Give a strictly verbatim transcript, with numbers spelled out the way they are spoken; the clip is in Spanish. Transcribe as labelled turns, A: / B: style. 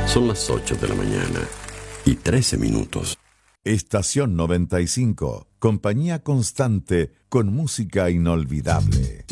A: Son las ocho de la mañana y trece minutos.
B: Estación noventa y cinco, compañía constante con música inolvidable.